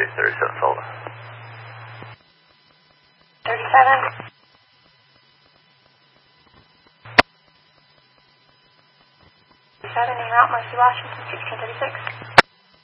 37 Sullivan. 37. 37, en route, Mercy Washington, 1636.